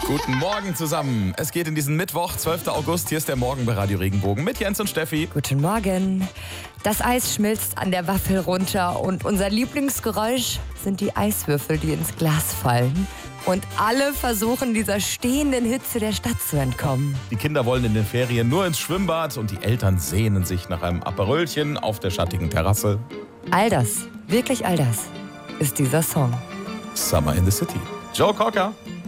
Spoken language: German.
Guten Morgen zusammen. Es geht in diesen Mittwoch, 12. August. Hier ist der Morgen bei Radio Regenbogen mit Jens und Steffi. Guten Morgen. Das Eis schmilzt an der Waffel runter und unser Lieblingsgeräusch sind die Eiswürfel, die ins Glas fallen. Und alle versuchen, dieser stehenden Hitze der Stadt zu entkommen. Die Kinder wollen in den Ferien nur ins Schwimmbad und die Eltern sehnen sich nach einem Aperölchen auf der schattigen Terrasse. All das, wirklich all das, ist dieser Song. Summer in the City. Joe Cocker.